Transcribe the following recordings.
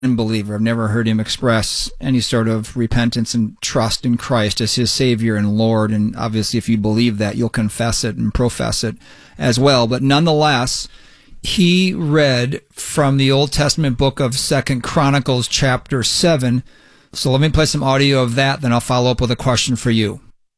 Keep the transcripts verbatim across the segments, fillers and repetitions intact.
believer. I've never heard him express any sort of repentance and trust in Christ as his Savior and Lord. And obviously, if you believe that, you'll confess it and profess it as well. But nonetheless, he read from the Old Testament book of Second Chronicles chapter seven. So let me play some audio of that, then I'll follow up with a question for you.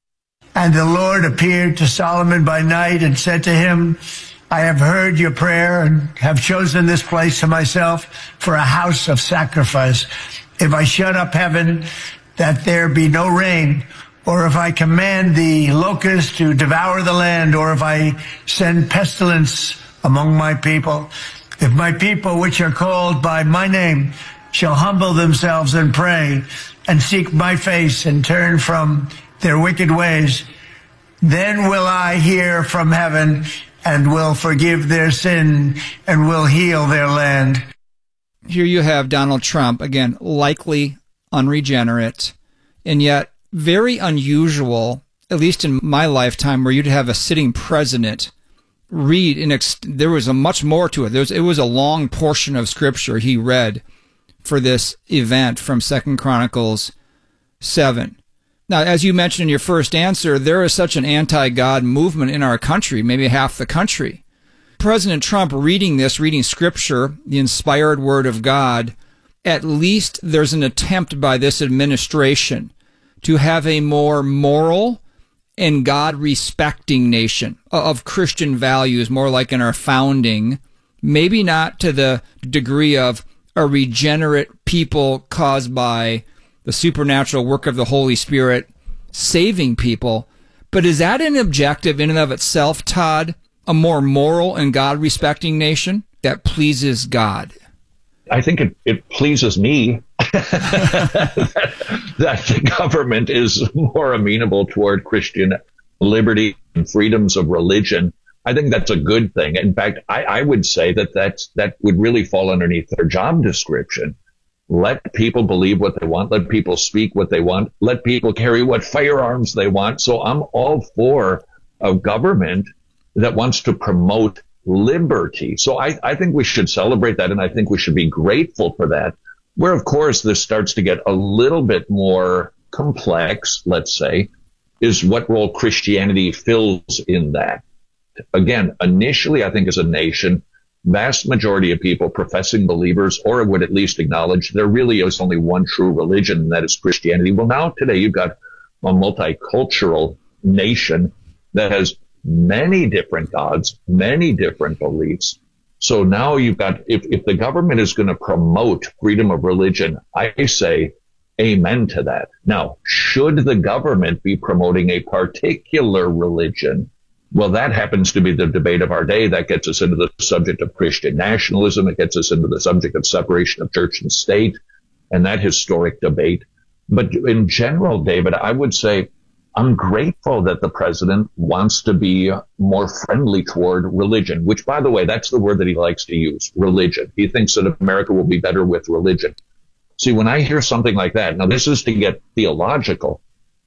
And the Lord appeared to Solomon by night and said to him, I have heard your prayer and have chosen this place to myself for a house of sacrifice. If I shut up heaven, that there be no rain, or if I command the locust to devour the land, or if I send pestilence among my people, if my people which are called by my name shall humble themselves and pray and seek my face and turn from their wicked ways, then will I hear from heaven and will forgive their sin and will heal their land. Here you have Donald Trump, again, likely unregenerate, and yet very unusual, at least in my lifetime, where you'd have a sitting president read, in ex- there was a much more to it. There was, it was a long portion of Scripture he read for this event from Second Chronicles seven. Now, as you mentioned in your first answer, there is such an anti-God movement in our country, maybe half the country. President Trump reading this, reading Scripture, the inspired Word of God, at least there's an attempt by this administration to have a more moral and God-respecting nation of Christian values, more like in our founding, maybe not to the degree of a regenerate people caused by the supernatural work of the Holy Spirit saving people. But is that an objective in and of itself, Todd? A more moral and God-respecting nation that pleases God? I think it, it pleases me that, that the government is more amenable toward Christian liberty and freedoms of religion. I think that's a good thing. In fact, I, I would say that that's, that would really fall underneath their job description. Let people believe what they want. Let people speak what they want. Let people carry what firearms they want. So I'm all for a government that wants to promote liberty. So I, I think we should celebrate that, and I think we should be grateful for that. Where, of course, this starts to get a little bit more complex, let's say, is what role Christianity fills in that. Again, initially, I think as a nation, vast majority of people professing believers, or would at least acknowledge there really is only one true religion, and that is Christianity. Well, now today you've got a multicultural nation that has many different gods, many different beliefs. So now you've got, if, if the government is going to promote freedom of religion, I say amen to that. Now, should the government be promoting a particular religion? Well, that happens to be the debate of our day. That gets us into the subject of Christian nationalism. It gets us into the subject of separation of church and state and that historic debate. But in general, David, I would say I'm grateful that the president wants to be more friendly toward religion, which, by the way, that's the word that he likes to use, religion. He thinks that America will be better with religion. See, when I hear something like that, now this is to get theological.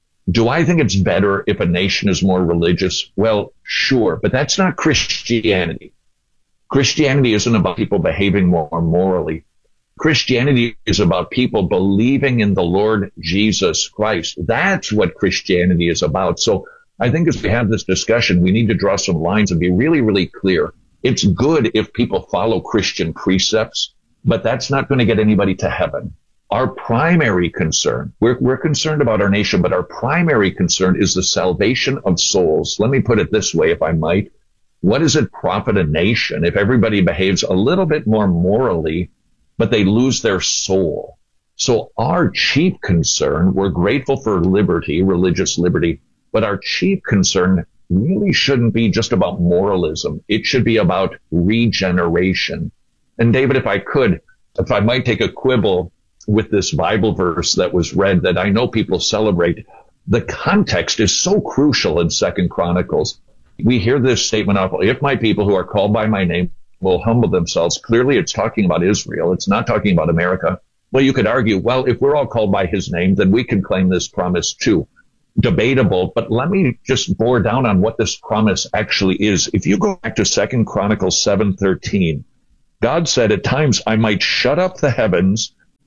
Do I think it's better if a nation is more religious? Well, sure, but that's not Christianity. Christianity isn't about people behaving more morally. Christianity is about people believing in the Lord Jesus Christ. That's what Christianity is about. So I think as we have this discussion, we need to draw some lines and be really, really clear. It's good if people follow Christian precepts, but that's not going to get anybody to heaven. Our primary concern, we're, we're concerned about our nation, but our primary concern is the salvation of souls. Let me put it this way, if I might. What does it profit a nation if everybody behaves a little bit more morally, but they lose their soul? So our chief concern, we're grateful for liberty, religious liberty, but our chief concern really shouldn't be just about moralism. It should be about regeneration. And David, if I could, if I might take a quibble with this Bible verse that was read that I know people celebrate, the context is so crucial in Second Chronicles. We hear this statement of, if my people who are called by my name will humble themselves. Clearly, it's talking about Israel. It's not talking about America. Well, you could argue, well, if we're all called by his name, then we can claim this promise too. Debatable, but let me just bore down on what this promise actually is. If you go back to Second Chronicles seven thirteen, God said, at times I might shut up the heavens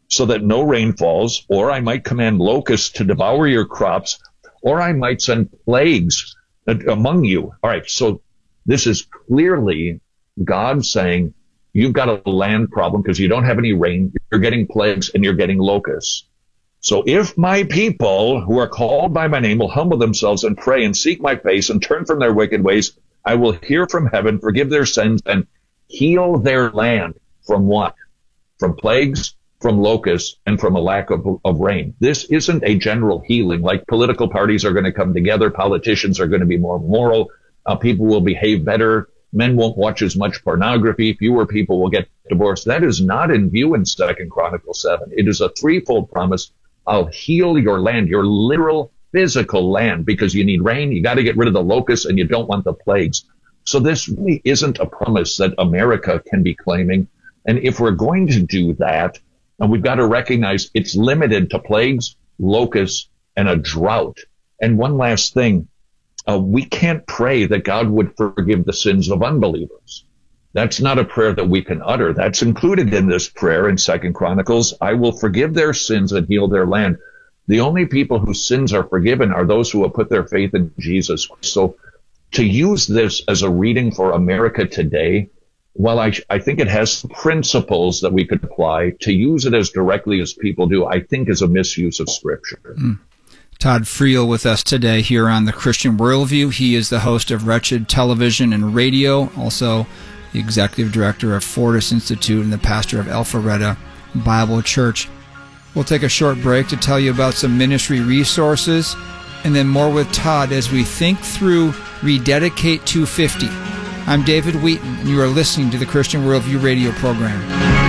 so that no rain falls, or I might command locusts to devour your crops, or I might send plagues among you. All right, so this is clearly God saying, you've got a land problem because you don't have any rain, you're getting plagues, and you're getting locusts. So if my people who are called by my name will humble themselves and pray and seek my face and turn from their wicked ways, I will hear from heaven, forgive their sins, and heal their land. From what? From plagues, from locusts, and from a lack of, of rain. This isn't a general healing, like political parties are going to come together, politicians are going to be more moral, uh, people will behave better, men won't watch as much pornography, fewer people will get divorced. That is not in view in Second Chronicles seven. It is a threefold promise. I'll heal your land, your literal physical land, because you need rain, you got to get rid of the locusts, and you don't want the plagues. So this really isn't a promise that America can be claiming. And if we're going to do that, and we've got to recognize it's limited to plagues, locusts, and a drought. And one last thing, uh, we can't pray that God would forgive the sins of unbelievers. That's not a prayer that we can utter. That's included in this prayer in Second Chronicles. I will forgive their sins and heal their land. The only people whose sins are forgiven are those who have put their faith in Jesus. So to use this as a reading for America today, while I, I think it has principles that we could apply, to use it as directly as people do, I think is a misuse of Scripture. Mm. Todd Friel with us today here on the Christian Worldview. He is the host of Wretched Television and Radio, also the executive director of Fortis Institute and the pastor of Alpharetta Bible Church. We'll take a short break to tell you about some ministry resources, and then more with Todd as we think through Rededicate two fifty. I'm David Wheaton, and you are listening to the Christian Worldview radio program.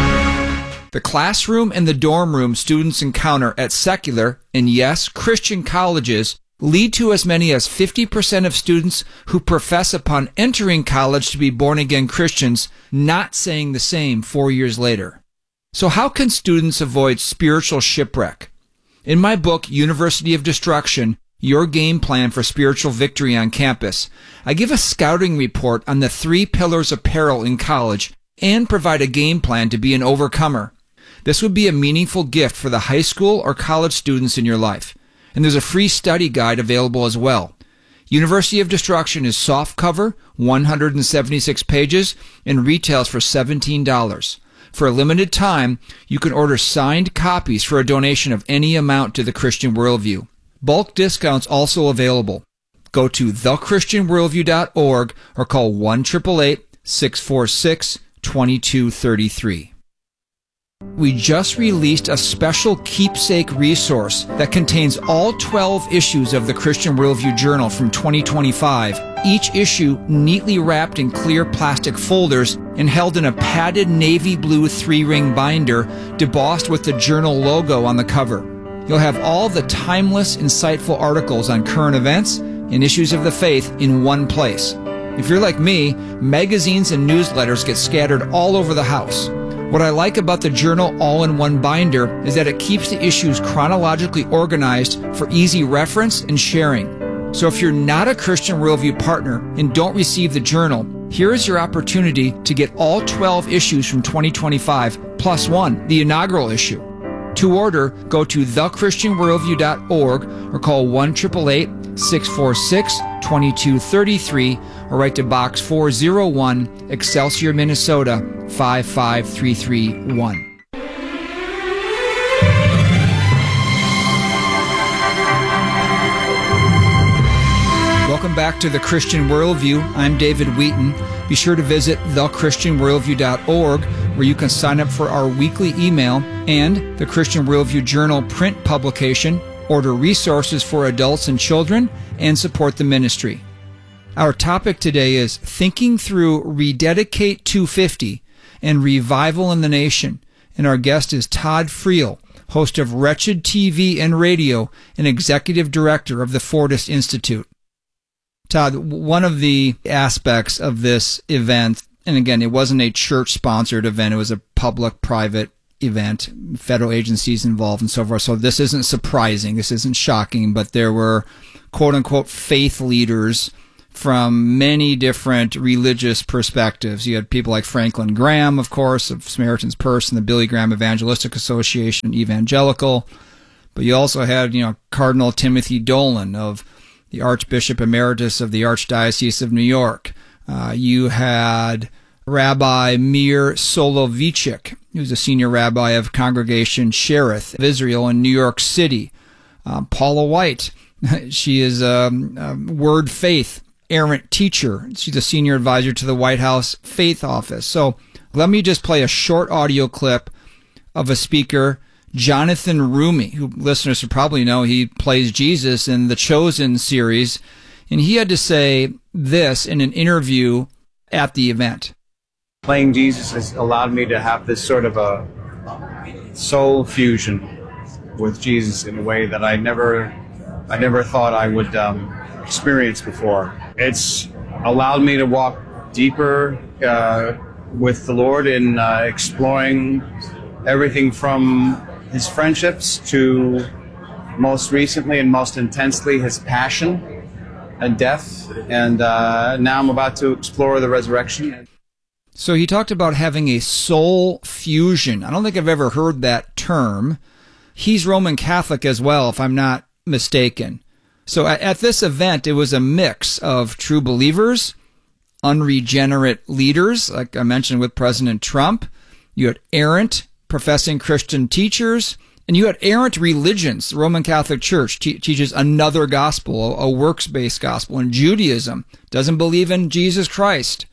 The classroom and the dorm room students encounter at secular, and yes, Christian colleges lead to as many as fifty percent of students who profess upon entering college to be born-again Christians not saying the same four years later. So how can students avoid spiritual shipwreck? In my book, University of Destruction, Your Game Plan for Spiritual Victory on Campus, I give a scouting report on the three pillars of peril in college and provide a game plan to be an overcomer. This would be a meaningful gift for the high school or college students in your life. And there's a free study guide available as well. University of Destruction is softcover, one hundred seventy-six pages, and retails for seventeen dollars. For a limited time, you can order signed copies for a donation of any amount to the Christian Worldview. Bulk discounts also available. Go to the christian worldview dot org or call one eight eight eight, six four six, two two three three. We just released a special keepsake resource that contains all twelve issues of the Christian Worldview Journal from twenty twenty-five, each issue neatly wrapped in clear plastic folders and held in a padded navy blue three-ring binder debossed with the journal logo on the cover. You'll have all the timeless, insightful articles on current events and issues of the faith in one place. If you're like me, magazines and newsletters get scattered all over the house. What I like about the journal all-in-one binder is that it keeps the issues chronologically organized for easy reference and sharing. So if you're not a Christian Worldview partner and don't receive the journal, here is your opportunity to get all twelve issues from twenty twenty-five plus one, the inaugural issue. To order, go to the christian worldview dot org or call one eight eight eight, six four six, two two three three or write to Box four oh one, Excelsior, Minnesota, five five three three one. Welcome back to the Christian Worldview. I'm David Wheaton. Be sure to visit the christian worldview dot org where you can sign up for our weekly email and the Christian Worldview Journal print publication, order resources for adults and children, and support the ministry. Our topic today is Thinking Through Rededicate two fifty and Revival in the Nation, and our guest is Todd Friel, host of Wretched T V and Radio and executive director of the Fortis Institute. Todd, one of the aspects of this event, and again, it wasn't a church-sponsored event, it was a public-private event, federal agencies involved and so forth, so this isn't surprising, this isn't shocking, but there were quote-unquote faith leaders from many different religious perspectives. You had people like Franklin Graham, of course, of Samaritan's Purse and the Billy Graham Evangelistic Association, evangelical. But you also had, you know, Cardinal Timothy Dolan of the Archbishop Emeritus of the Archdiocese of New York. Uh, you had Rabbi Meir Soloveichik, who's a senior rabbi of Congregation Cherith of Israel in New York City. Um, Paula White, she is a, a Word Faith errant teacher. She's a senior advisor to the White House Faith Office. So let me just play a short audio clip of a speaker, Jonathan Rumi, who listeners should probably know. He plays Jesus in the Chosen series, and he had to say this in an interview at the event. Playing Jesus has allowed me to have this sort of a soul fusion with Jesus in a way that I never, I never thought I would um, experience before. It's allowed me to walk deeper uh, with the Lord in uh, exploring everything from His friendships to most recently and most intensely His passion and death. And uh, now I'm about to explore the resurrection. So he talked about having a soul fusion. I don't think I've ever heard that term. He's Roman Catholic as well, if I'm not mistaken. So at, at this event, it was a mix of true believers, unregenerate leaders, like I mentioned with President Trump. You had errant, professing Christian teachers, and you had errant religions. The Roman Catholic Church te- teaches another gospel, a, a works-based gospel, and Judaism doesn't believe in Jesus Christ.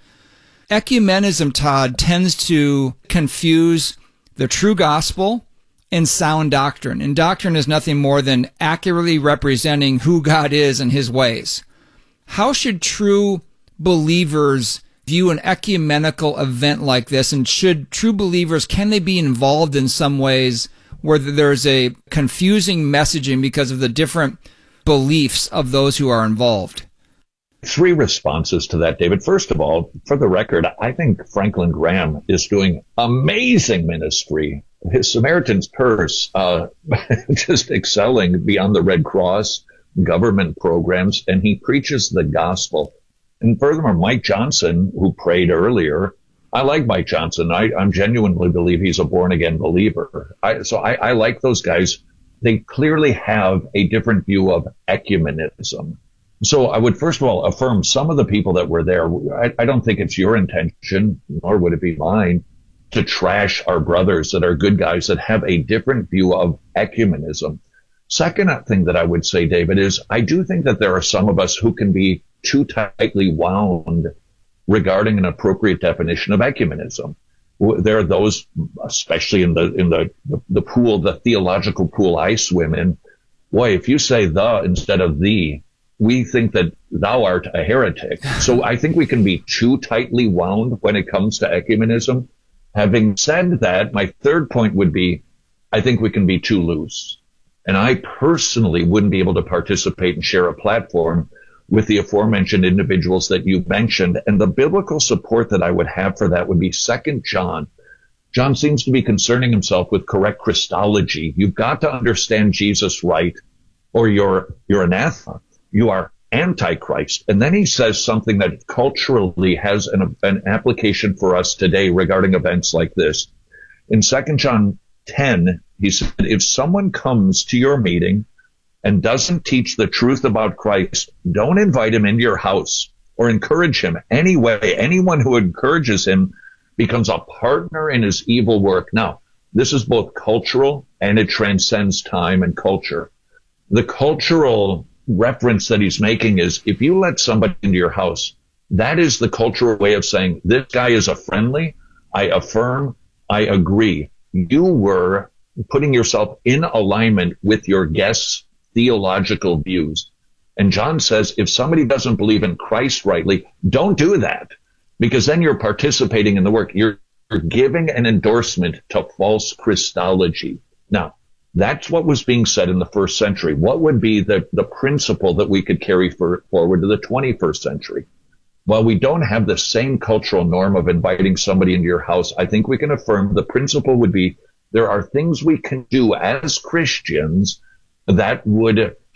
Ecumenism, Todd, tends to confuse the true gospel and sound doctrine. And doctrine is nothing more than accurately representing who God is and His ways. How should true believers view an ecumenical event like this? And should true believers, can they be involved in some ways where there's a confusing messaging because of the different beliefs of those who are involved? Three responses to that, David. First of all, for the record, I think Franklin Graham is doing amazing ministry. His Samaritan's Purse, uh, just excelling beyond the Red Cross government programs, and he preaches the gospel. And furthermore, Mike Johnson, who prayed earlier, I like Mike Johnson. I, I genuinely believe he's a born-again believer. I, so I, I like those guys. They clearly have a different view of ecumenism. So I would first of all affirm some of the people that were there. I, I don't think it's your intention, nor would it be mine, to trash our brothers that are good guys that have a different view of ecumenism. Second thing that I would say, David, is I do think that there are some of us who can be too tightly wound regarding an appropriate definition of ecumenism. There are those, especially in the in the the pool, the theological pool I swim in. Boy, if you say the instead of thee, we think that thou art a heretic. So I think we can be too tightly wound when it comes to ecumenism. Having said that, my third point would be, I think we can be too loose. And I personally wouldn't be able to participate and share a platform with the aforementioned individuals that you mentioned. And the biblical support that I would have for that would be Second John. John seems to be concerning himself with correct Christology. You've got to understand Jesus right, or you're, you're anathema. You are Antichrist. And then he says something that culturally has an, an application for us today regarding events like this. In Second John ten, he said, if someone comes to your meeting and doesn't teach the truth about Christ, don't invite him into your house or encourage him anyway. Anyone who encourages him becomes a partner in his evil work. Now, this is both cultural and it transcends time and culture. The cultural reference that he's making is if you let somebody into your house, that is the cultural way of saying this guy is a friendly, I affirm, I agree. You were putting yourself in alignment with your guest's theological views. And John says if somebody doesn't believe in Christ rightly, don't do that, because then you're participating in the work. You're, you're giving an endorsement to false Christology. Now, that's what was being said in the first century. What would be the, the principle that we could carry for, forward to the twenty-first century? While we don't have the same cultural norm of inviting somebody into your house, I think we can affirm the principle would be there are things we can do as Christians that would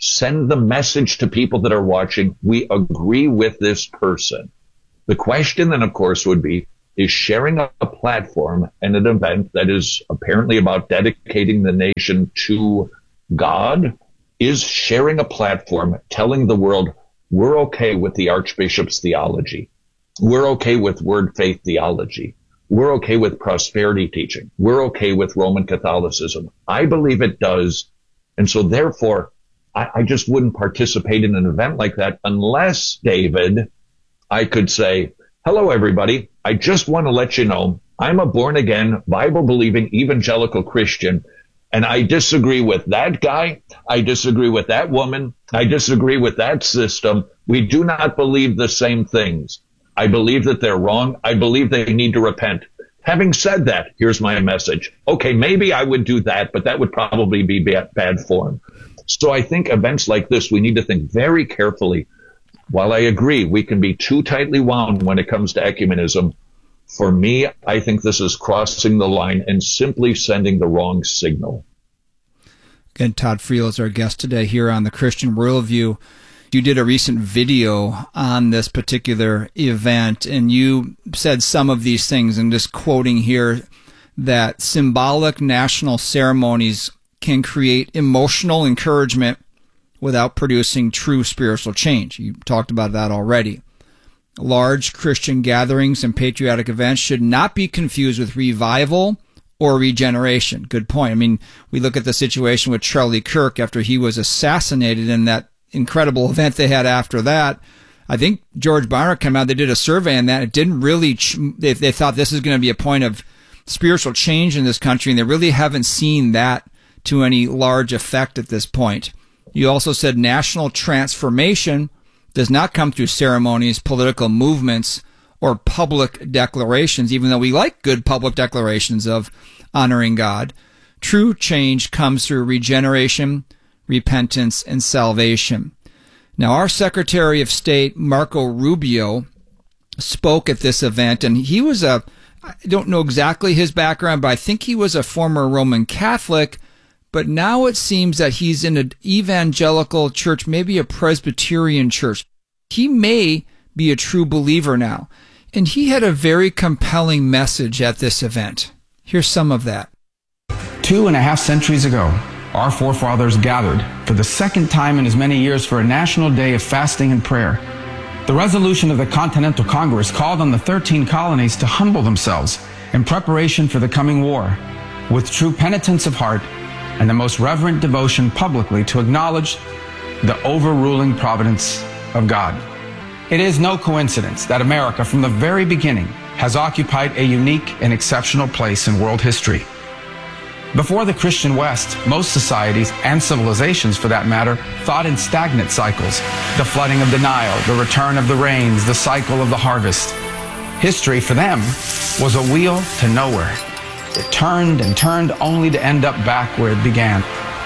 send the message to people that are watching, we agree with this person. The question then, of course, would be, is sharing a, a platform and an event that is apparently about dedicating the nation to God, is sharing a platform telling the world, we're okay with the Archbishop's theology. We're okay with word faith theology. We're okay with prosperity teaching. We're okay with Roman Catholicism. I believe it does. And so therefore, I, I just wouldn't participate in an event like that unless, David, I could say, hello, everybody. I just want to let you know I'm a born-again, Bible-believing evangelical Christian, and I disagree with that guy. I disagree with that woman. I disagree with that system. We do not believe the same things. I believe that they're wrong. I believe they need to repent. Having said that, here's my message. Okay, maybe I would do that, but that would probably be bad, bad form. So I think events like this, we need to think very carefully. While I agree we can be too tightly wound when it comes to ecumenism, for me, I think this is crossing the line and simply sending the wrong signal. Again, Todd Friel is our guest today here on the Christian Worldview. You did a recent video on this particular event, and you said some of these things, and just quoting here, that symbolic national ceremonies can create emotional encouragement without producing true spiritual change. You talked about that already. Large Christian gatherings and patriotic events should not be confused with revival or regeneration. Good point. I mean, we look at the situation with Charlie Kirk after he was assassinated in that incredible event they had after that. I think George Barna came out, they did a survey on that. It didn't really, ch- they, they thought this is going to be a point of spiritual change in this country, and they really haven't seen that to any large effect at this point. You also said national transformation does not come through ceremonies, political movements, or public declarations, even though we like good public declarations of honoring God. True change comes through regeneration, repentance, and salvation. Now, our Secretary of State, Marco Rubio, spoke at this event, and he was a, I don't know exactly his background, but I think he was a former Roman Catholic, but now it seems that he's in an evangelical church, maybe a Presbyterian church. He may be a true believer now, and he had a very compelling message at this event. Here's some of that. Two and a half centuries ago, our forefathers gathered for the second time in as many years for a national day of fasting and prayer. The resolution of the Continental Congress called on the thirteen colonies to humble themselves in preparation for the coming war, with true penitence of heart and the most reverent devotion publicly to acknowledge the overruling providence of God. It is no coincidence that America, from the very beginning, has occupied a unique and exceptional place in world history. Before the Christian West, most societies, and civilizations for that matter, thought in stagnant cycles. The flooding of the Nile, the return of the rains, the cycle of the harvest. History, for them, was a wheel to nowhere. It turned and turned only to end up back where it began.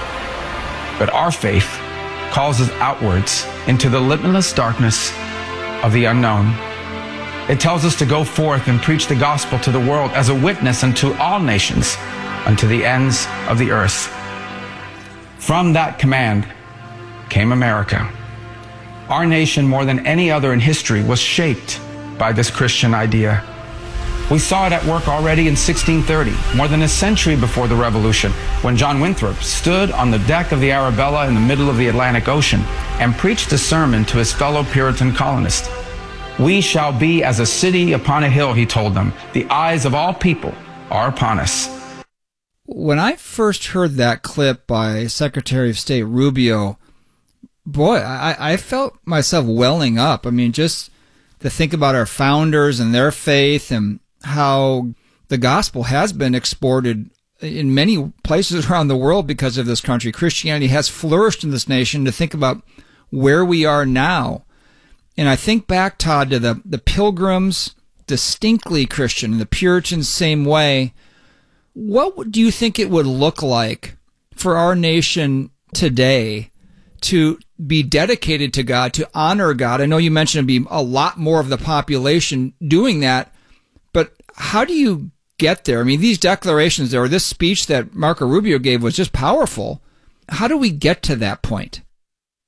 But our faith calls us outwards into the limitless darkness of the unknown. It tells us to go forth and preach the gospel to the world as a witness unto all nations, unto the ends of the earth. From that command came America. Our nation, more than any other in history, was shaped by this Christian idea. We saw it at work already in sixteen thirty, more than a century before the Revolution, when John Winthrop stood on the deck of the Arabella in the middle of the Atlantic Ocean and preached a sermon to his fellow Puritan colonists. We shall be as a city upon a hill, he told them. The eyes of all people are upon us. When I first heard that clip by Secretary of State Rubio, boy, I, I felt myself welling up. I mean, just to think about our founders and their faith and how the gospel has been exported in many places around the world because of this country. Christianity has flourished in this nation. To think about where we are now. And I think back, Todd, to the, the Pilgrims, distinctly Christian, the Puritans, same way. What do you think it would look like for our nation today to be dedicated to God, to honor God? I know you mentioned it'd be a lot more of the population doing that, but how do you get there? I mean, these declarations there, or this speech that Marco Rubio gave was just powerful. How do we get to that point?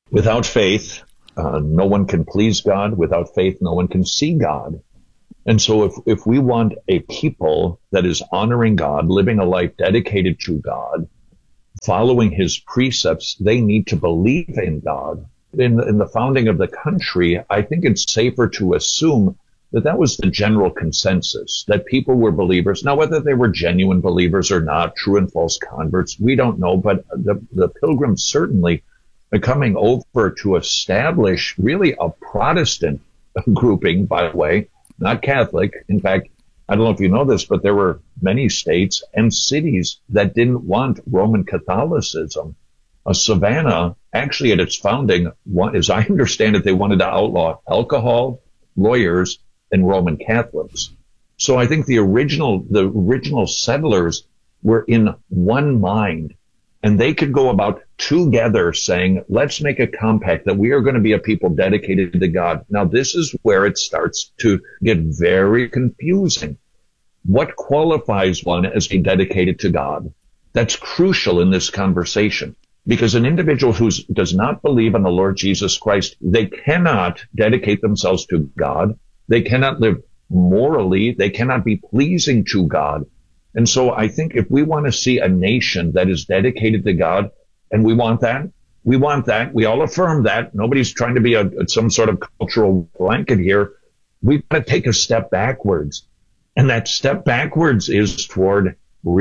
Without faith, uh, no one can please God. Without faith, no one can see God. And so if, if we want a people that is honoring God, living a life dedicated to God, following his precepts, they need to believe in God. In, in the founding of the country, I think it's safer to assume that that was the general consensus, that people were believers. Now, whether they were genuine believers or not, true and false converts, we don't know, but the, the Pilgrims certainly are coming over to establish really a Protestant grouping, by the way, not Catholic. In fact, I don't know if you know this, but there were many states and cities that didn't want Roman Catholicism. Uh, Savannah, actually at its founding, one, as I understand it, they wanted to outlaw alcohol, lawyers, and Roman Catholics. So I think the original, the original settlers were in one mind, and they could go about together saying, let's make a compact that we are going to be a people dedicated to God. Now, this is where it starts to get very confusing. What qualifies one as being dedicated to God? That's crucial in this conversation, because an individual who does not believe in the Lord Jesus Christ, they cannot dedicate themselves to God. They cannot live morally. They cannot be pleasing to God. And so I think if we want to see a nation that is dedicated to God, and we want that, we want that, we all affirm that, nobody's trying to be a, some sort of cultural blanket here, we've got to take a step backwards. And that step backwards is toward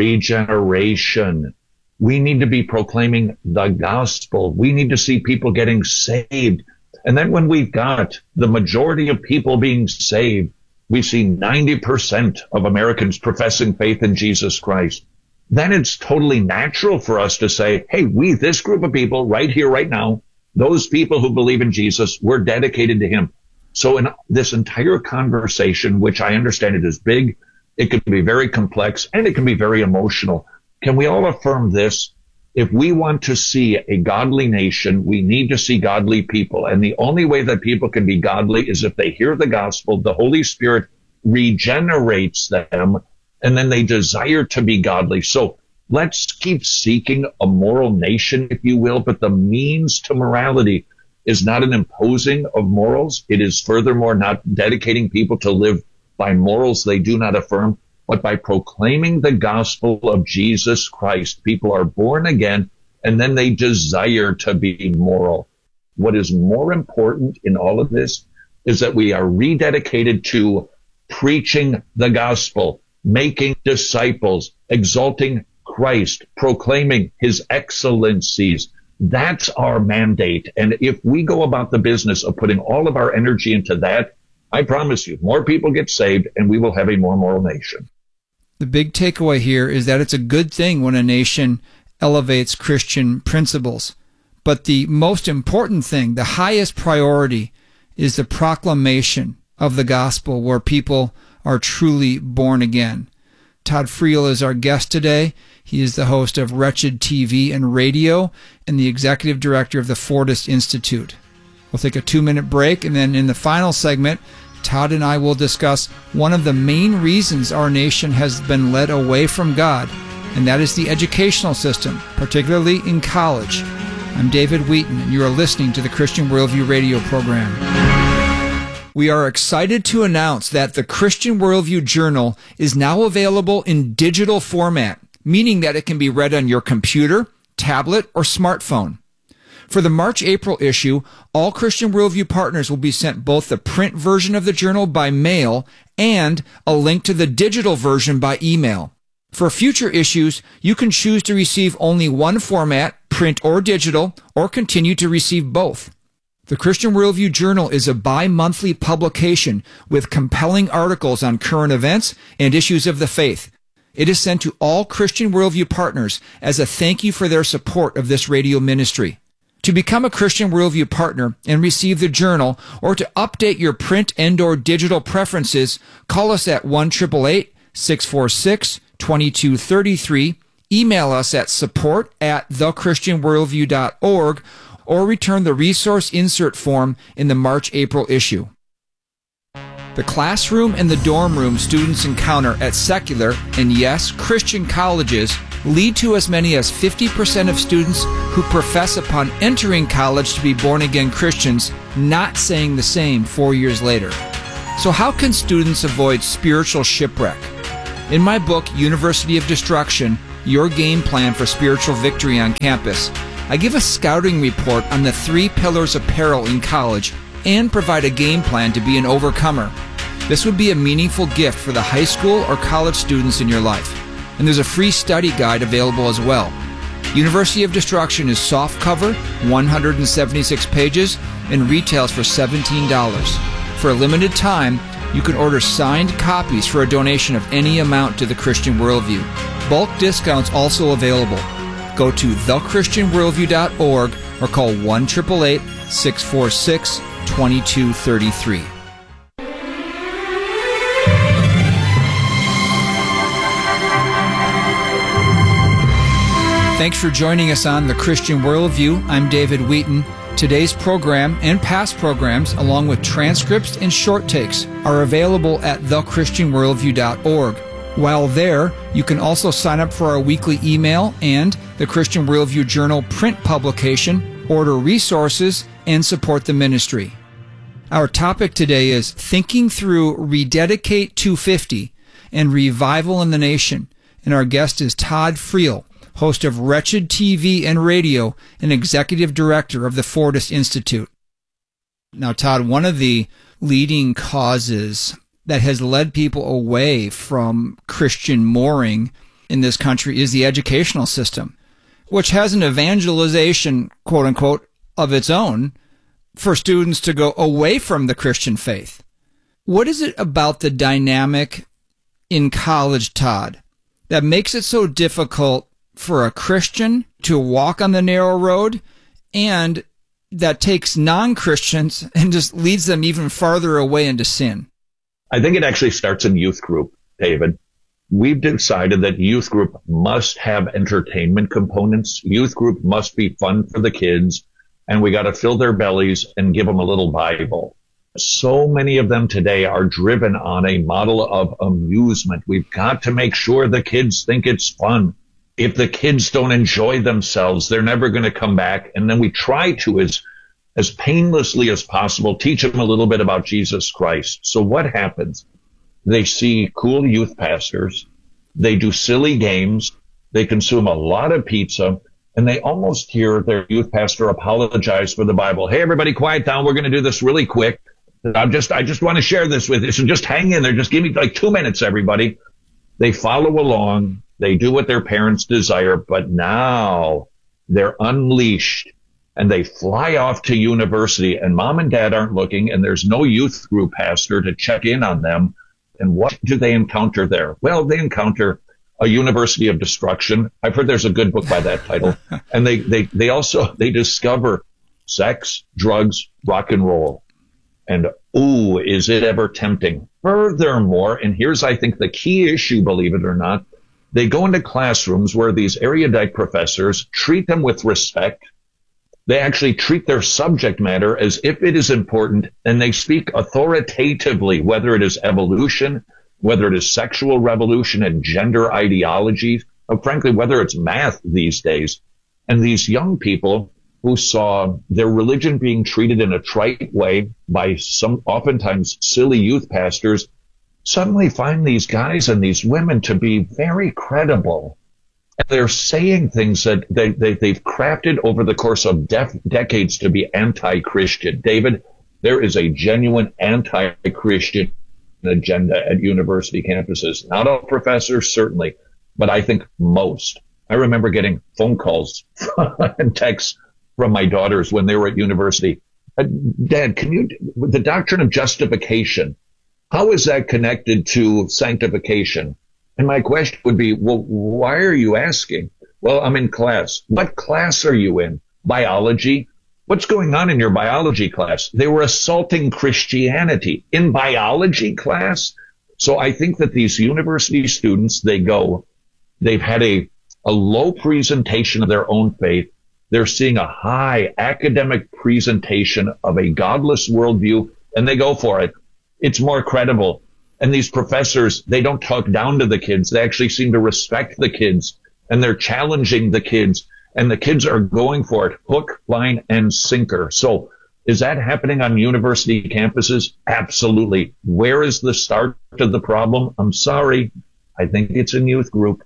regeneration. We need to be proclaiming the gospel. We need to see people getting saved. And then when we've got the majority of people being saved, we see ninety percent of Americans professing faith in Jesus Christ. Then it's totally natural for us to say, hey, we, this group of people right here, right now, those people who believe in Jesus, we're dedicated to him. So in this entire conversation, which I understand it is big, it can be very complex, and it can be very emotional. Can we all affirm this? If we want to see a godly nation, we need to see godly people. And the only way that people can be godly is if they hear the gospel, the Holy Spirit regenerates them, and then they desire to be godly. So let's keep seeking a moral nation, if you will, but the means to morality is not an imposing of morals. It is furthermore not dedicating people to live by morals they do not affirm, but by proclaiming the gospel of Jesus Christ. People are born again, and then they desire to be moral. What is more important in all of this is that we are rededicated to preaching the gospel, making disciples, exalting Christ, proclaiming his excellencies. That's our mandate. And if we go about the business of putting all of our energy into that, I promise you, more people get saved, and we will have a more moral nation. The big takeaway here is that it's a good thing when a nation elevates Christian principles. But the most important thing, the highest priority, is the proclamation of the gospel where people are truly born again. Todd Friel is our guest today. He is the host of Wretched T V and Radio and the executive director of the Fordist Institute. We'll take a two-minute break, and then in the final segment, Todd and I will discuss one of the main reasons our nation has been led away from God, and that is the educational system, particularly in college. I'm David Wheaton, and you are listening to the Christian Worldview Radio program. We are excited to announce that the Christian Worldview Journal is now available in digital format, meaning that it can be read on your computer, tablet, or smartphone. For the March-April issue, all Christian Worldview partners will be sent both the print version of the journal by mail and a link to the digital version by email. For future issues, you can choose to receive only one format, print or digital, or continue to receive both. The Christian Worldview Journal is a bi-monthly publication with compelling articles on current events and issues of the faith. It is sent to all Christian Worldview partners as a thank you for their support of this radio ministry. To become a Christian Worldview partner and receive the journal, or to update your print and or digital preferences, call us at one eight eight eight, six four six, two two three three, email us at support at the christian worldview dot org, or return the resource insert form in the March-April issue. The classroom and the dorm room students encounter at secular and, yes, Christian colleges lead to as many as fifty percent of students who profess upon entering college to be born-again Christians not saying the same four years later. So how can students avoid spiritual shipwreck? In my book, University of Destruction, Your Game Plan for Spiritual Victory on Campus, I give a scouting report on the three pillars of peril in college and provide a game plan to be an overcomer. This would be a meaningful gift for the high school or college students in your life. And there's a free study guide available as well. University of Destruction is softcover, one hundred seventy-six pages, and retails for seventeen dollars. For a limited time, you can order signed copies for a donation of any amount to the Christian Worldview. Bulk discounts also available. Go to the christian worldview dot org or call one eight eight eight, six four six, two two three three. Thanks for joining us on The Christian Worldview. I'm David Wheaton. Today's program and past programs, along with transcripts and short takes, are available at the christian worldview dot org. While there, you can also sign up for our weekly email and the Christian Worldview Journal print publication, order resources, and support the ministry. Our topic today is Thinking Through Rededicate two fifty and Revival in the Nation, and our guest is Todd Friel, host of Wretched T V and Radio and executive director of the Fortis Institute. Now, Todd, one of the leading causes that has led people away from Christian mooring in this country is the educational system, which has an evangelization, quote unquote, of its own for students to go away from the Christian faith. What is it about the dynamic in college, Todd, that makes it so difficult for a Christian to walk on the narrow road, and that takes non-Christians and just leads them even farther away into sin? I think it actually starts in youth group, David. We've decided that youth group must have entertainment components. Youth group must be fun for the kids, and we got to fill their bellies and give them a little Bible. So many of them today are driven on a model of amusement. We've got to make sure the kids think it's fun. If the kids don't enjoy themselves, they're never going to come back. And then we try to, as as painlessly as possible, teach them a little bit about Jesus Christ. So what happens? They see cool youth pastors. They do silly games. They consume a lot of pizza. And they almost hear their youth pastor apologize for the Bible. Hey, everybody, quiet down. We're going to do this really quick. I'm just, I just want to share this with you. So just hang in there. Just give me like two minutes, everybody. They follow along. They do what their parents desire, but now they're unleashed and they fly off to university, and mom and dad aren't looking, and there's no youth group pastor to check in on them. And what do they encounter there? Well, they encounter a University of Destruction. I've heard there's a good book by that title. And they, they, they also, they discover sex, drugs, rock and roll. And, ooh, is it ever tempting? Furthermore, and here's, I think, the key issue, believe it or not, they go into classrooms where these erudite professors treat them with respect. They actually treat their subject matter as if it is important, and they speak authoritatively, whether it is evolution, whether it is sexual revolution and gender ideologies, or frankly, whether it's math these days. And these young people who saw their religion being treated in a trite way by some oftentimes silly youth pastors suddenly find these guys and these women to be very credible. And they're saying things that they, they, they've crafted over the course of def, decades to be anti-Christian. David, there is a genuine anti-Christian agenda at university campuses. Not all professors, certainly, but I think most. I remember getting phone calls and texts from my daughters when they were at university. Dad, can you, the doctrine of justification, how is that connected to sanctification? And my question would be, well, why are you asking? Well, I'm in class. What class are you in? Biology? What's going on in your biology class? They were assaulting Christianity in biology class. So I think that these university students, they go, they've had a, a low presentation of their own faith. They're seeing a high academic presentation of a godless worldview, and they go for it. It's more credible. And these professors, they don't talk down to the kids. They actually seem to respect the kids. and they're challenging the kids, and the kids are going for it, hook, line, and sinker. So is that happening on university campuses? Absolutely. Where is the start of the problem? I'm sorry. I think it's in youth group.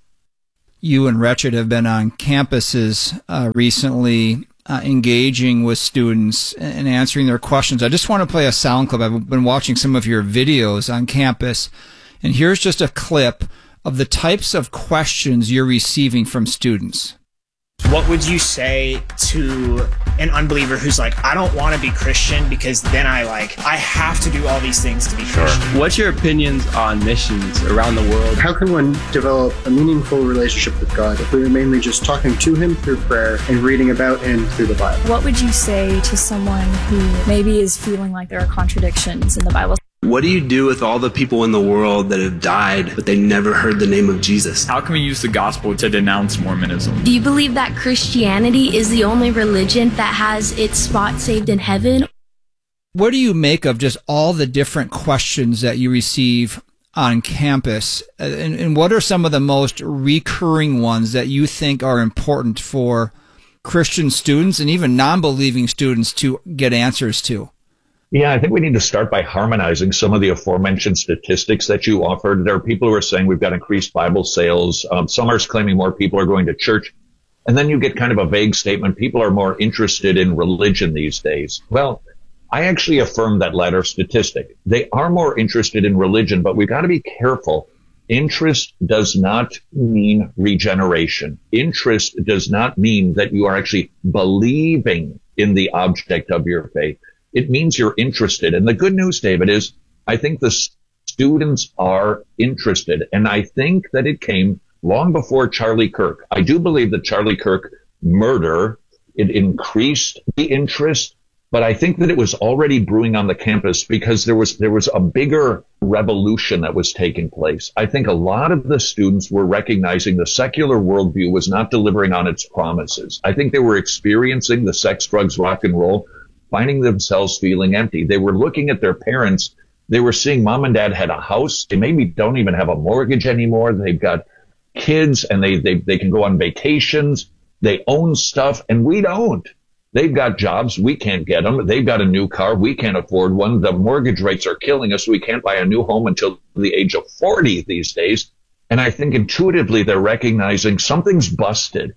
You and Wretched have been on campuses uh, recently, uh, engaging with students and answering their questions. I just want to play a sound clip. I've been watching some of your videos on campus, and here's just a clip of the types of questions you're receiving from students. What would you say to an unbeliever who's like, I don't want to be Christian because then I like, I have to do all these things to be Christian? What's your opinions on missions around the world? How can one develop a meaningful relationship with God if we are mainly just talking to Him through prayer and reading about Him through the Bible? What would you say to someone who maybe is feeling like there are contradictions in the Bible? What do you do with all the people in the world that have died, but they never heard the name of Jesus? How can we use the gospel to denounce Mormonism? Do you believe that Christianity is the only religion that has its spot saved in heaven? What do you make of just all the different questions that you receive on campus? And, and what are some of the most recurring ones that you think are important for Christian students and even non-believing students to get answers to? Yeah, I think we need to start by harmonizing some of the aforementioned statistics that you offered. There are people who are saying we've got increased Bible sales. Um, some are claiming more people are going to church. And then you get kind of a vague statement. People are more interested in religion these days. Well, I actually affirm that latter statistic. They are more interested in religion, but we've got to be careful. Interest does not mean regeneration. Interest does not mean that you are actually believing in the object of your faith. It means you're interested. And the good news, David, is I think the students are interested. And I think that it came long before Charlie Kirk. I do believe that Charlie Kirk murder, it increased the interest, but I think that it was already brewing on the campus because there was, there was a bigger revolution that was taking place. I think a lot of the students were recognizing the secular worldview was not delivering on its promises. I think they were experiencing the sex, drugs, rock and roll, finding themselves feeling empty. They were looking at their parents. They were seeing mom and dad had a house. They maybe don't even have a mortgage anymore. They've got kids and they, they, they can go on vacations. They own stuff and we don't. They've got jobs. We can't get them. They've got a new car. We can't afford one. The mortgage rates are killing us. We can't buy a new home until the age of forty these days. And I think intuitively they're recognizing something's busted.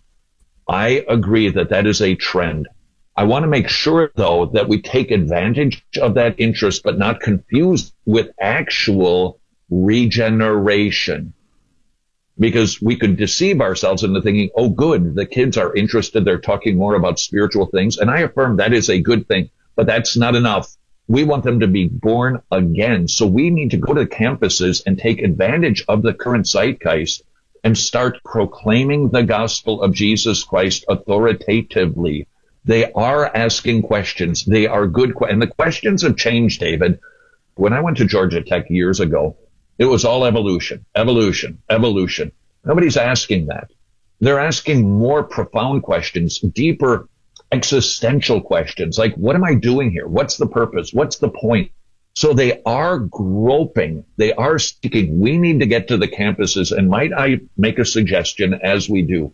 I agree that that is a trend. I want to make sure, though, that we take advantage of that interest, but not confuse with actual regeneration. Because we could deceive ourselves into thinking, oh, good, the kids are interested. They're talking more about spiritual things. And I affirm that is a good thing, but that's not enough. We want them to be born again. So we need to go to campuses and take advantage of the current zeitgeist and start proclaiming the gospel of Jesus Christ authoritatively. They are asking questions. They are good. Que- and the questions have changed, David. When I went to Georgia Tech years ago, it was all evolution, evolution, evolution. Nobody's asking that. They're asking more profound questions, deeper existential questions, like, what am I doing here? What's the purpose? What's the point? So they are groping. They are seeking. We need to get to the campuses. And might I make a suggestion as we do?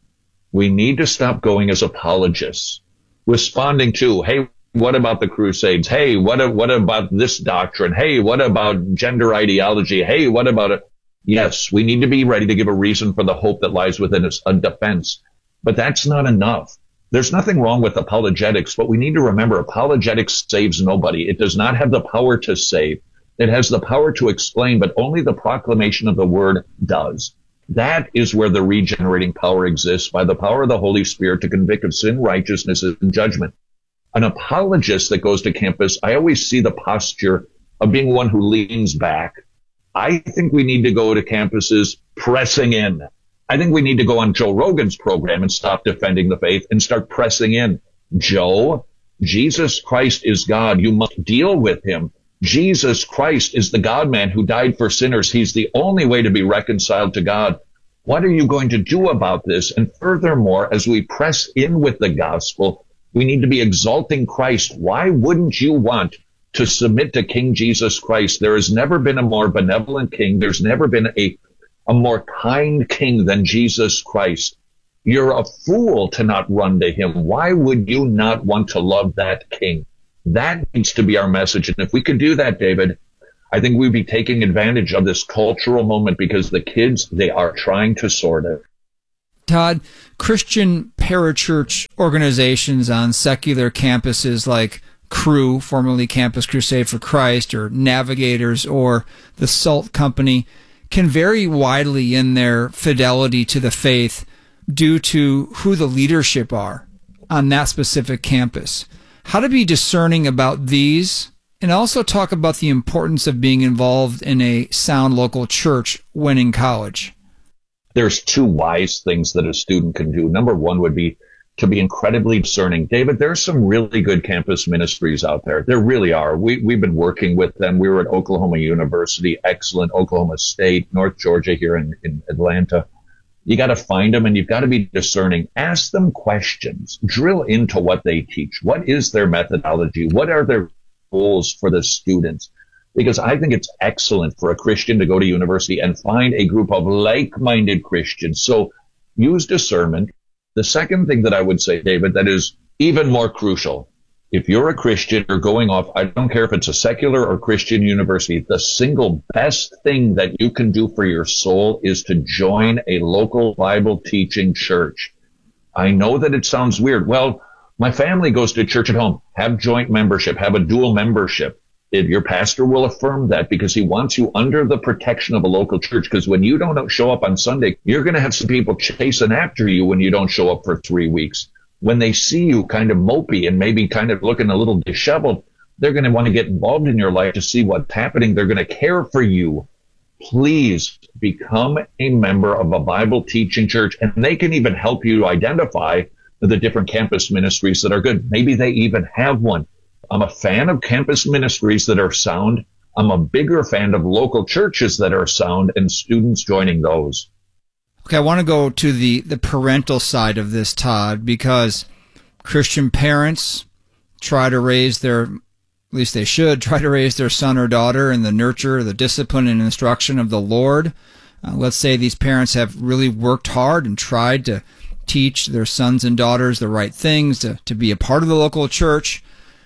We need to stop going as apologists, responding to, hey, what about the Crusades? Hey, what, what about this doctrine? Hey, what about gender ideology? Hey, what about it? Yes, we need to be ready to give a reason for the hope that lies within us, a defense. But that's not enough. There's nothing wrong with apologetics, but we need to remember apologetics saves nobody. It does not have the power to save. It has the power to explain, but only the proclamation of the word does. That is where the regenerating power exists, by the power of the Holy Spirit to convict of sin, righteousness, and judgment. An apologist that goes to campus, I always see the posture of being one who leans back. I think we need to go to campuses pressing in. I think we need to go on Joe Rogan's program and stop defending the faith and start pressing in. Joe, Jesus Christ is God. You must deal with him. Jesus Christ is the God-man who died for sinners. He's the only way to be reconciled to God. What are you going to do about this? And furthermore, as we press in with the gospel, we need to be exalting Christ. Why wouldn't you want to submit to King Jesus Christ? There has never been a more benevolent king. There's never been a a more kind king than Jesus Christ. You're a fool to not run to him. Why would you not want to love that king? That needs to be our message. And if we could do that, David, I think we'd be taking advantage of this cultural moment, because the kids, they are trying to sort it. Todd, Christian parachurch organizations on secular campuses like Cru, formerly Campus Crusade for Christ, or Navigators, or the Salt Company, can vary widely in their fidelity to the faith due to who the leadership are on that specific campus. How to be discerning about these, and also talk about the importance of being involved in a sound local church when in college. There's two wise things that a student can do. Number one would be to be incredibly discerning. David, there's some really good campus ministries out there. There really are. We, we've been working with them. We were at Oklahoma University, excellent, Oklahoma State, North Georgia here in, in Atlanta. You got to find them, and you've got to be discerning. Ask them questions. Drill into what they teach. What is their methodology? What are their goals for the students? Because I think it's excellent for a Christian to go to university and find a group of like-minded Christians. So use discernment. The second thing that I would say, David, that is even more crucial, if you're a Christian, you're going off, I don't care if it's a secular or Christian university, the single best thing that you can do for your soul is to join a local Bible teaching church. I know that it sounds weird. Well, my family goes to church at home. Have joint membership, have a dual membership. If your pastor will affirm that, because he wants you under the protection of a local church. Because when you don't show up on Sunday, you're going to have some people chasing after you when you don't show up for three weeks. When they see you kind of mopey and maybe kind of looking a little disheveled, they're going to want to get involved in your life to see what's happening. They're going to care for you. Please become a member of a Bible teaching church, and they can even help you identify the different campus ministries that are good. Maybe they even have one. I'm a fan of campus ministries that are sound. I'm a bigger fan of local churches that are sound and students joining those. Okay, I want to go to the, the parental side of this, Todd, because Christian parents try to raise their, at least they should, try to raise their son or daughter in the nurture, the discipline, and instruction of the Lord. Uh, let's say these parents have really worked hard and tried to teach their sons and daughters the right things, to, to be a part of the local church.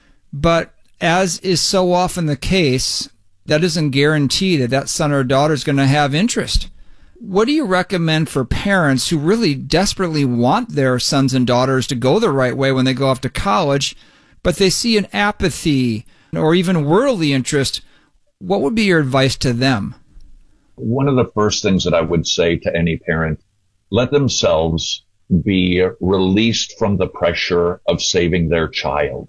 But as is so often the case, that doesn't guarantee that that son or daughter is going to have interest. What do you recommend for parents who really desperately want their sons and daughters to go the right way when they go off to college, but they see an apathy or even worldly interest? What would be your advice to them? One of the first things that I would say to any parent, let themselves be released from the pressure of saving their child.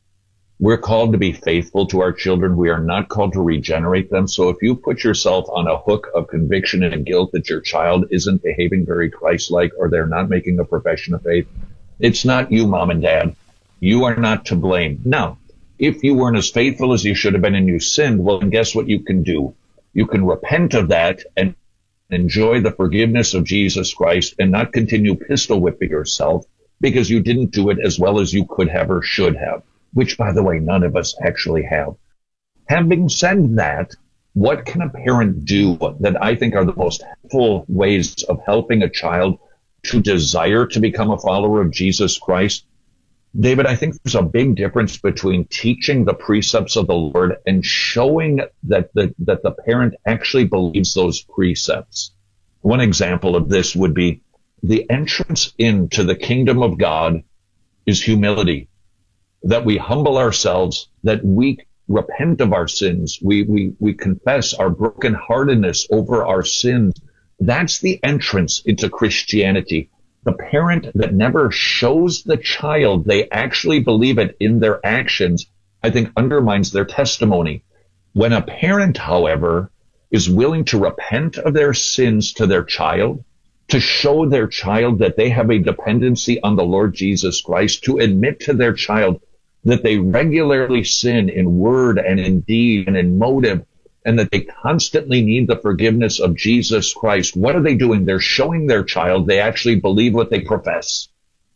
We're called to be faithful to our children. We are not called to regenerate them. So if you put yourself on a hook of conviction and guilt that your child isn't behaving very Christ-like, or they're not making a profession of faith, it's not you, mom and dad. You are not to blame. Now, if you weren't as faithful as you should have been and you sinned, well, then guess what you can do? You can repent of that and enjoy the forgiveness of Jesus Christ and not continue pistol whipping yourself because you didn't do it as well as you could have or should have, which, by the way, none of us actually have. Having said that, what can a parent do that I think are the most helpful ways of helping a child to desire to become a follower of Jesus Christ? David, I think there's a big difference between teaching the precepts of the Lord and showing that the, that the parent actually believes those precepts. One example of this would be the entrance into the kingdom of God is humility. That we humble ourselves, that we repent of our sins, we, we, we confess our brokenheartedness over our sins. That's the entrance into Christianity. The parent that never shows the child they actually believe it in their actions, I think undermines their testimony. When a parent, however, is willing to repent of their sins to their child, to show their child that they have a dependency on the Lord Jesus Christ, to admit to their child that they regularly sin in word and in deed and in motive, and that they constantly need the forgiveness of Jesus Christ. What are they doing? They're showing their child they actually believe what they profess.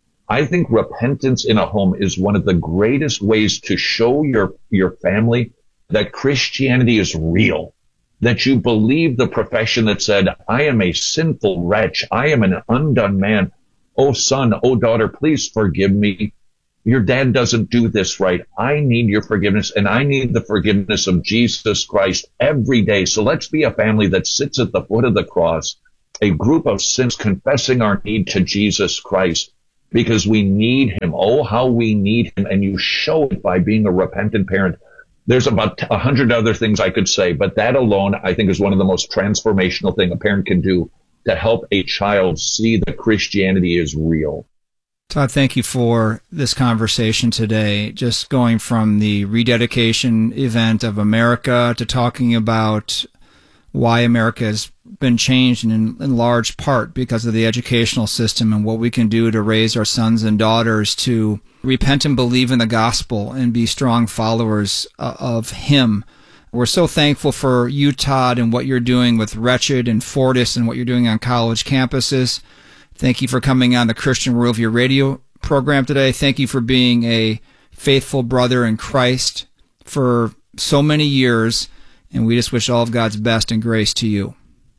I think repentance in a home is one of the greatest ways to show your, your family that Christianity is real. that you believe the profession that said, I am a sinful wretch. I am an undone man. Oh, son, oh, daughter, please forgive me. Your dad doesn't do this right. I need your forgiveness, and I need the forgiveness of Jesus Christ every day. So let's be a family that sits at the foot of the cross, a group of sinners confessing our need to Jesus Christ, because we need him. Oh, how we need him. And you show it by being a repentant parent. There's about a hundred other things I could say, but that alone, I think, is one of the most transformational things a parent can do to help a child see that Christianity is real. Todd, thank you for this conversation today. Just going from the rededication event of America to talking about why America has been changed in, in large part because of the educational system and what we can do to raise our sons and daughters to repent and believe in the gospel and be strong followers uh, of him. We're so thankful for you, Todd, and what you're doing with Wretched and Fortis and what you're doing on college campuses. Thank you for coming on the Christian Worldview radio program today. Thank you for being a faithful brother in Christ for so many years, and we just wish all of God's best and grace to you.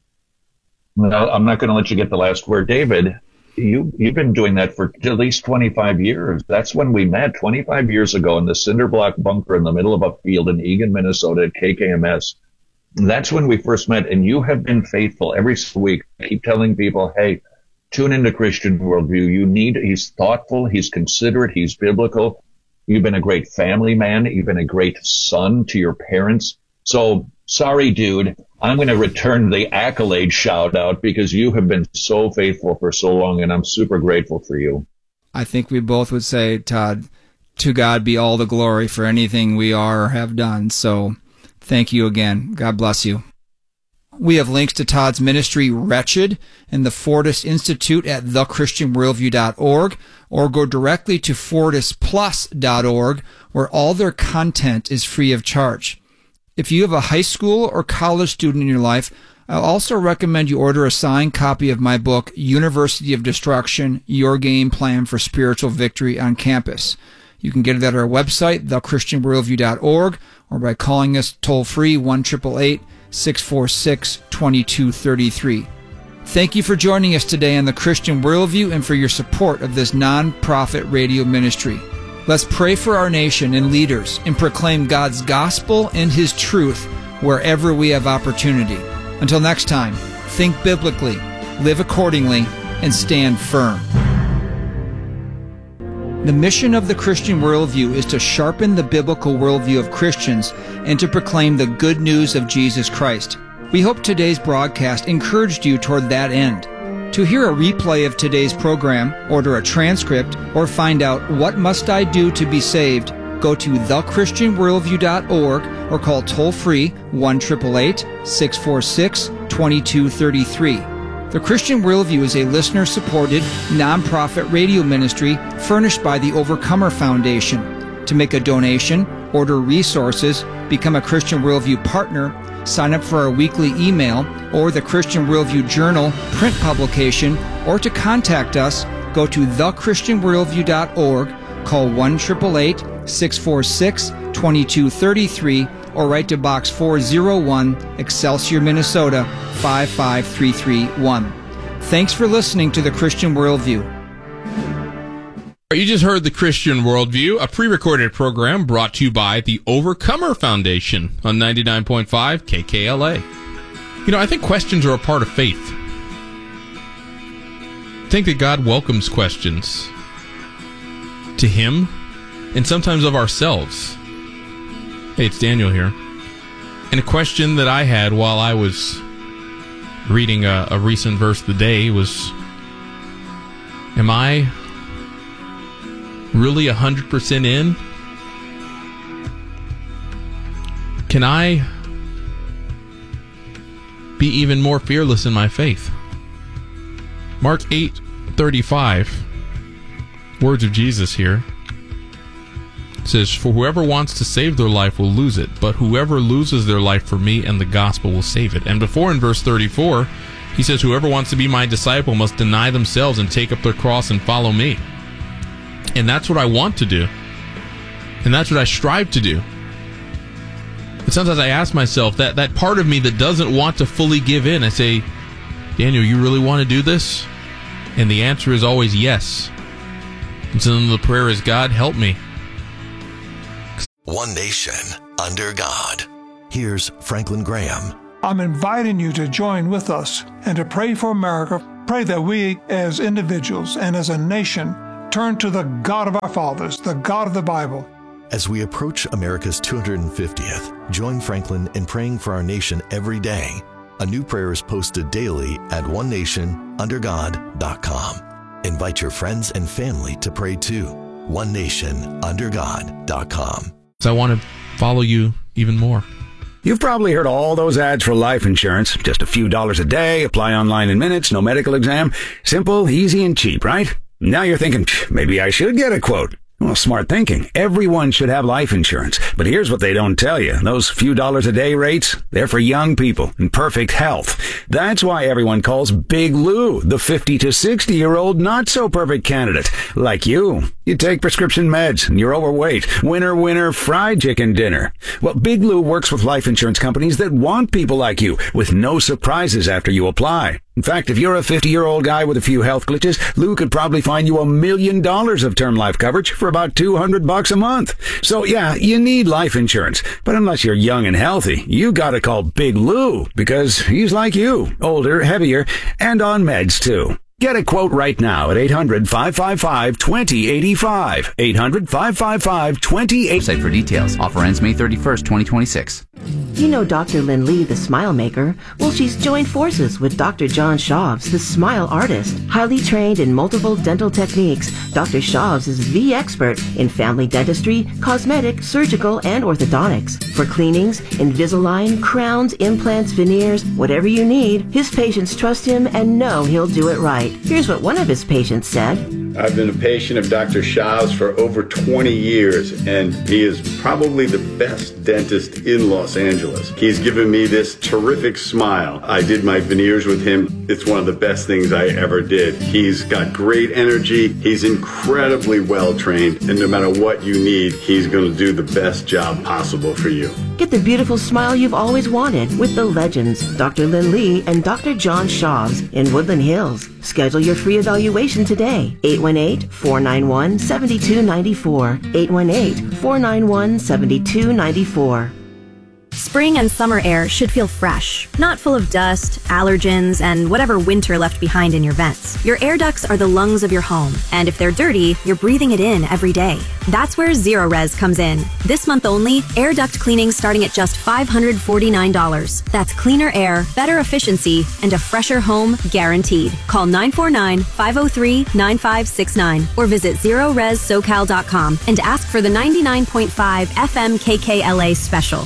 Well, I'm not going to let you get the last word. David, you, you've been doing that for at least twenty-five years. That's when we met twenty-five years ago in the cinder block bunker in the middle of a field in Eagan, Minnesota at K K M S. That's when we first met, and you have been faithful every week. I keep telling people, hey, tune into Christian Worldview. You need, he's thoughtful, he's considerate, he's biblical. You've been a great family man. You've been a great son to your parents. So, sorry, dude, I'm going to return the accolade shout out because you have been so faithful for so long, and I'm super grateful for you. I think we both would say, Todd, to God be all the glory for anything we are or have done. So, thank you again. God bless you. We have links to Todd's ministry, Wretched, and the Fortis Institute at the christian worldview dot org, or go directly to fortis plus dot org, where all their content is free of charge. If you have a high school or college student in your life, I'll also recommend you order a signed copy of my book, University of Destruction, Your Game Plan for Spiritual Victory on Campus. You can get it at our website, the christian worldview dot org, or by calling us toll-free, one eight eight eight, six four six, two two three three. Thank you for joining us today on the Christian Worldview and for your support of this non-profit radio ministry. Let's pray for our nation and leaders and proclaim God's gospel and his truth wherever we have opportunity. Until next time, think biblically, live accordingly, and stand firm. The mission of the Christian Worldview is to sharpen the biblical worldview of Christians and to proclaim the good news of Jesus Christ. We hope today's broadcast encouraged you toward that end. To hear a replay of today's program, order a transcript, or find out what must I do to be saved, go to the christian worldview dot org or call toll-free one eight eight eight, six four six, two two three three. The Christian Worldview is a listener-supported, nonprofit radio ministry furnished by the Overcomer Foundation. To make a donation, order resources, become a Christian Worldview partner, sign up for our weekly email or the Christian Worldview Journal print publication, or to contact us, go to the christian worldview dot org, call one eight eight eight, six four six, two two three three, or write to Box four oh one, Excelsior, Minnesota, five five three three one. Thanks for listening to the Christian Worldview. You just heard the Christian Worldview, a pre-recorded program brought to you by the Overcomer Foundation on ninety-nine point five K K L A. You know, I think questions are a part of faith. I think that God welcomes questions to him and sometimes of ourselves. Hey, it's Daniel here. And a question that I had while I was reading a, a recent verse of the day was, am I really one hundred percent in? Can I be even more fearless in my faith? Mark eight thirty-five, words of Jesus here, says, for whoever wants to save their life will lose it, but whoever loses their life for me and the gospel will save it. And before, in verse thirty-four, he says, whoever wants to be my disciple must deny themselves and take up their cross and follow me. And that's what I want to do. And that's what I strive to do. But sometimes I ask myself, that, that part of me that doesn't want to fully give in, I say, Daniel, you really want to do this? And the answer is always yes. And so then the prayer is, God, help me. One nation under God. Here's Franklin Graham. I'm inviting you to join with us and to pray for America. Pray that we as individuals and as a nation turn to the God of our fathers, the God of the Bible. As we approach America's two hundred fiftieth, join Franklin in praying for our nation every day. A new prayer is posted daily at one nation under god dot com. Invite your friends and family to pray too. one nation under god dot com. So I want to follow you even more. You've probably heard all those ads for life insurance. Just a few dollars a day, apply online in minutes, no medical exam. Simple, easy, and cheap, right? Now you're thinking, maybe I should get a quote. Well, smart thinking. Everyone should have life insurance. But here's what they don't tell you. Those few dollars a day rates, they're for young people in perfect health. That's why everyone calls Big Lou the fifty to sixty year old not so perfect candidate. Like you. You take prescription meds and you're overweight. Winner, winner, fried chicken dinner. Well, Big Lou works with life insurance companies that want people like you with no surprises after you apply. In fact, if you're a fifty-year-old guy with a few health glitches, Lou could probably find you a million dollars of term life coverage for about two hundred bucks a month. So yeah, you need life insurance. But unless you're young and healthy, you gotta call Big Lou because he's like you, older, heavier, and on meds too. Get a quote right now at eight hundred, five five five, two zero eight five. eight hundred, five five five, two zero eight five. Website for details. Offer ends May thirty-first, twenty twenty-six. You know Doctor Lynn Lee, the Smile Maker? Well, she's joined forces with Doctor John Shavs, the Smile Artist. Highly trained in multiple dental techniques, Doctor Shavs is the expert in family dentistry, cosmetic, surgical, and orthodontics. For cleanings, Invisalign, crowns, implants, veneers, whatever you need, his patients trust him and know he'll do it right. Here's what one of his patients said. I've been a patient of Doctor Shavs for over twenty years, and he is probably the best dentist in Los Angeles. He's given me this terrific smile. I did my veneers with him. It's one of the best things I ever did. He's got great energy. He's incredibly well trained, and no matter what you need, he's going to do the best job possible for you. Get the beautiful smile you've always wanted with the legends, Doctor Lynn Lee and Doctor John Shavs in Woodland Hills. Schedule your free evaluation today. eight one eight, four nine one, seven two nine four. eight one eight, four nine one, seven two nine four. Spring and summer air should feel fresh, not full of dust, allergens, and whatever winter left behind in your vents. Your air ducts are the lungs of your home, and if they're dirty, you're breathing it in every day. That's where Zerorez comes in. This month only, air duct cleaning starting at just five hundred forty-nine dollars. That's cleaner air, better efficiency, and a fresher home guaranteed. Call nine four nine, five oh three, nine five six nine or visit zerorez socal dot com and ask for the ninety-nine point five F M K K L A special.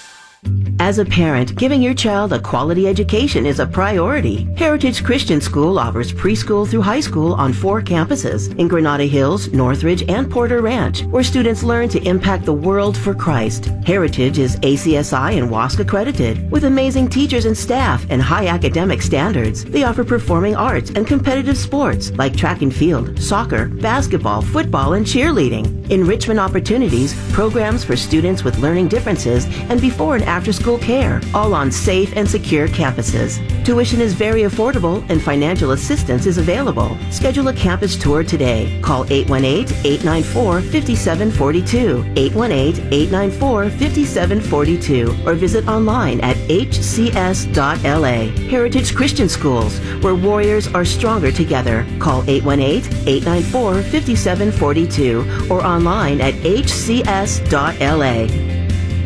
As a parent, giving your child a quality education is a priority. Heritage Christian School offers preschool through high school on four campuses in Granada Hills, Northridge, and Porter Ranch, where students learn to impact the world for Christ. Heritage is A C S I and W A S C accredited, with amazing teachers and staff and high academic standards. They offer performing arts and competitive sports like track and field, soccer, basketball, football, and cheerleading. Enrichment opportunities, programs for students with learning differences, and before and after school care, all on safe and secure campuses. Tuition is very affordable and financial assistance is available. Schedule a campus tour today. Call eight one eight, eight nine four, five seven four two, eight one eight, eight nine four, five seven four two, or visit online at h c s dot l a. Heritage Christian Schools, where warriors are stronger together. Call eight one eight, eight nine four, five seven four two or online at h c s dot l a.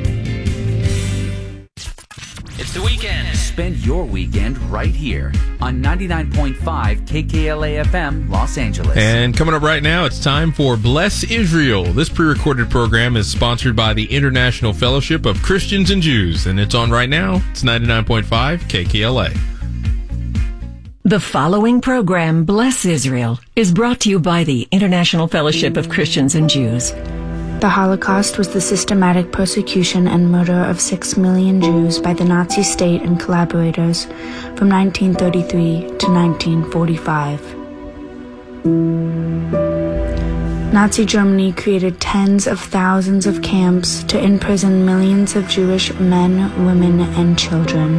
It's the weekend. Spend your weekend right here on ninety-nine point five K K L A F M, Los Angeles. And coming up right now, it's time for Bless Israel. This pre-recorded program is sponsored by the International Fellowship of Christians and Jews, and it's on right now. It's ninety-nine point five K K L A. The following program, Bless Israel, is brought to you by the International Fellowship of Christians and Jews. The Holocaust was the systematic persecution and murder of six million Jews by the Nazi state and collaborators from nineteen thirty-three to nineteen forty-five. Nazi Germany created tens of thousands of camps to imprison millions of Jewish men, women, and children.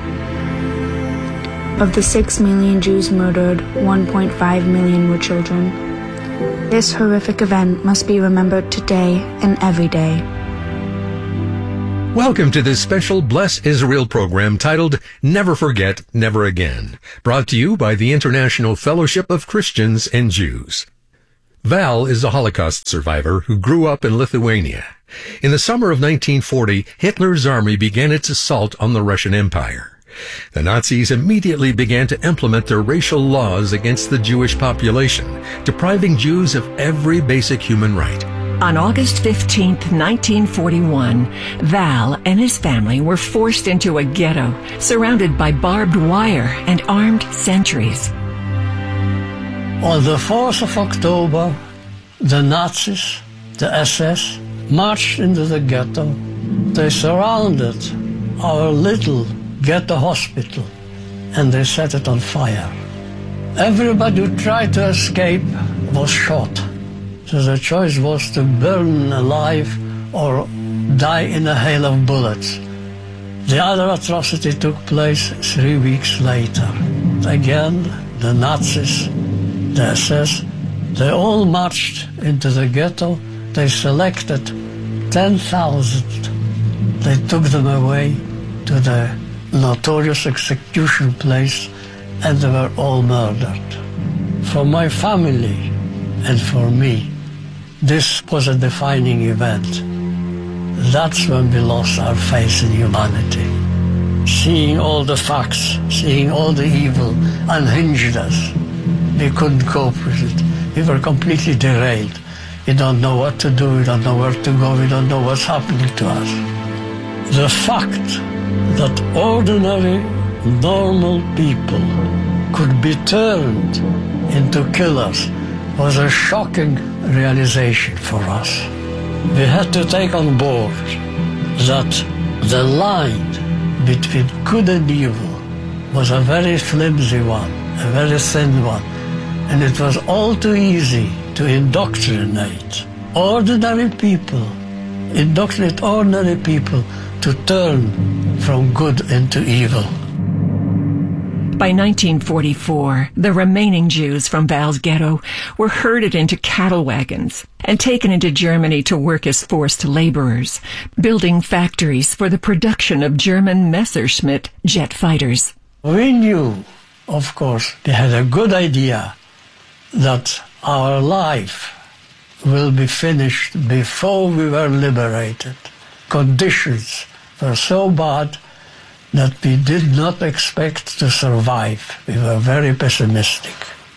Of the six million Jews murdered, one point five million were children. This horrific event must be remembered today and every day. Welcome to this special Bless Israel program titled Never Forget, Never Again, brought to you by the International Fellowship of Christians and Jews. Val is a Holocaust survivor who grew up in Lithuania. In the summer of nineteen forty, Hitler's army began its assault on the Russian Empire. The Nazis immediately began to implement their racial laws against the Jewish population, depriving Jews of every basic human right. On August fifteenth, nineteen forty-one, Val and his family were forced into a ghetto, surrounded by barbed wire and armed sentries. On the fourth of October, the Nazis, the S S, marched into the ghetto. They surrounded our little ghetto hospital, and they set it on fire. Everybody who tried to escape was shot. So the choice was to burn alive or die in a hail of bullets. The other atrocity took place three weeks later. Again, the Nazis, the S S, they all marched into the ghetto. They selected ten thousand. They took them away to the notorious execution place, and they were all murdered. For my family and for me, this was a defining event. That's when we lost our faith in humanity. Seeing all the facts, seeing all the evil unhinged us. We couldn't cope with it. We were completely derailed. We don't know what to do, we don't know where to go, we don't know what's happening to us. The fact that ordinary, normal people could be turned into killers was a shocking realization for us. We had to take on board that the line between good and evil was a very flimsy one, a very thin one, and it was all too easy to indoctrinate ordinary people, indoctrinate ordinary people to turn from good into evil. By nineteen forty-four, the remaining Jews from Val's ghetto were herded into cattle wagons and taken into Germany to work as forced laborers, building factories for the production of German Messerschmitt jet fighters. We knew, of course, we had a good idea that our life will be finished before we were liberated. Conditions were so bad that we did not expect to survive. We were very pessimistic.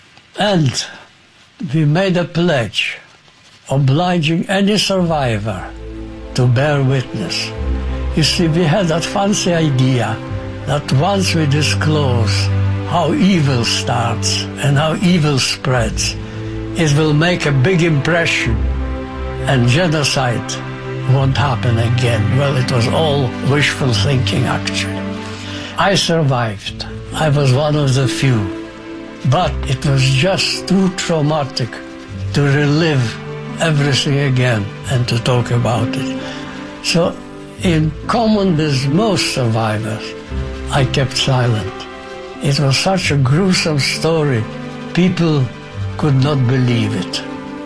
And we made a pledge obliging any survivor to bear witness. You see, we had that fancy idea that once we disclose how evil starts and how evil spreads, it will make a big impression and genocide won't happen again. Well, it was all wishful thinking, actually. I survived. I was one of the few. But it was just too traumatic to relive everything again and to talk about it. So, in common with most survivors, I kept silent. It was such a gruesome story. People could not believe it.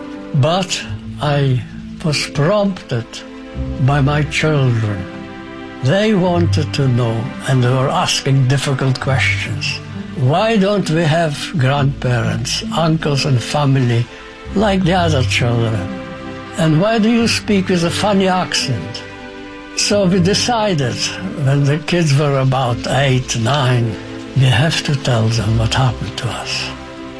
But I was prompted by my children. They wanted to know, and they were asking difficult questions. Why don't we have grandparents, uncles and family like the other children? And why do you speak with a funny accent? So we decided, when the kids were about eight, nine, we have to tell them what happened to us.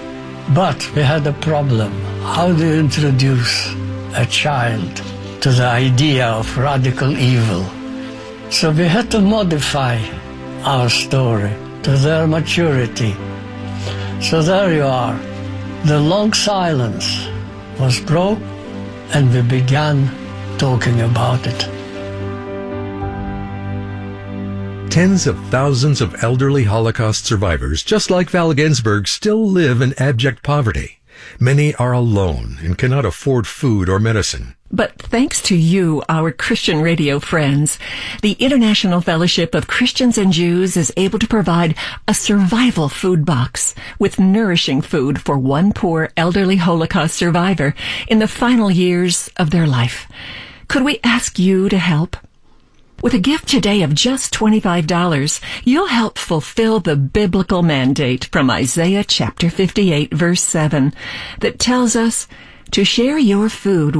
But we had a problem. How do you introduce a child to the idea of radical evil? So we had to modify our story to their maturity. So there you are. The long silence was broke, and we began talking about it. Tens of thousands of elderly Holocaust survivors, just like Val Ginsberg, still live in abject poverty. Many are alone and cannot afford food or medicine. But thanks to you, our Christian radio friends, the International Fellowship of Christians and Jews is able to provide a survival food box with nourishing food for one poor elderly Holocaust survivor in the final years of their life. Could we ask you to help? With a gift today of just twenty-five dollars, you'll help fulfill the biblical mandate from Isaiah chapter fifty-eight, verse seven, that tells us to share your food